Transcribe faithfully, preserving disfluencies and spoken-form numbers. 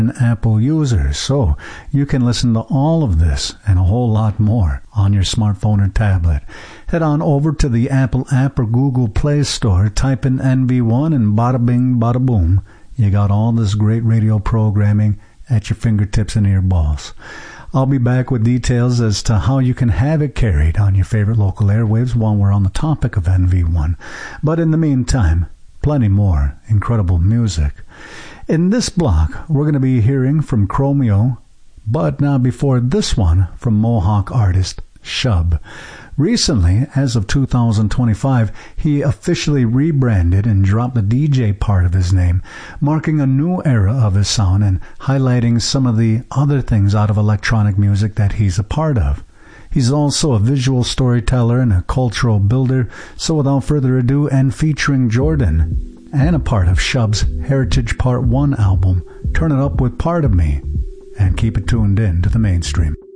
Apple users, so you can listen to all of this and a whole lot more on your smartphone or tablet. Head on over to the Apple app or Google Play Store, type in N V one, and bada bing, bada boom, you got all this great radio programming at your fingertips and earballs. I'll be back with details as to how you can have it carried on your favorite local airwaves while we're on the topic of N V one. But in the meantime, plenty more incredible music. In this block, we're going to be hearing from Chromeo, but now before this one, from Mohawk artist Shub. Recently, as of two thousand twenty-five, he officially rebranded and dropped the D J part of his name, marking a new era of his sound and highlighting some of the other things out of electronic music that he's a part of. He's also a visual storyteller and a cultural builder, so without further ado, and featuring Jordan, and a part of Shub's Heritage Part one album, turn it up with Part of Me, and keep it tuned in to the mainstream.